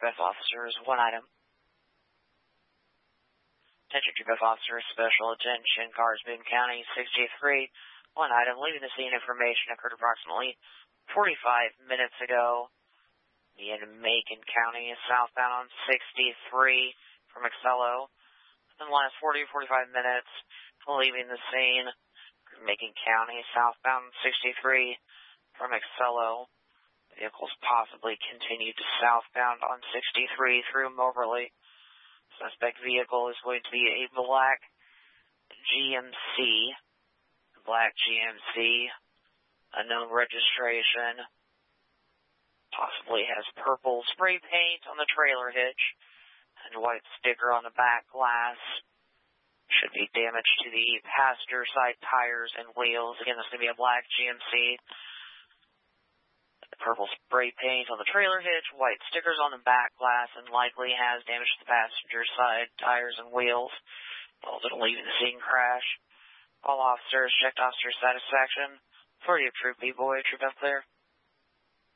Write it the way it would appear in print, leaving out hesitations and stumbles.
Troop F officers, one item. Attention Troop F officers, special attention, cars Boone County, 63, one item. Leaving the scene information occurred approximately 45 minutes ago. In Macon County is southbound on 63 from Excello. In the last 40 or 45 minutes, leaving the scene, Macon County southbound 63 from Excello. Vehicles possibly continue to southbound on 63 through Moberly. Suspect vehicle is going to be a black GMC. Black GMC, unknown registration. Possibly has purple spray paint on the trailer hitch and white sticker on the back glass. Should be damage to the passenger side tires and wheels. Again, this is going to be a black GMC. Purple spray paint on the trailer hitch, white stickers on the back glass, and likely has damage to the passenger side tires and wheels. Resulted in leaving the scene crash. All officers checked officer satisfaction. 40 of Troop B Boy, Troop F clear.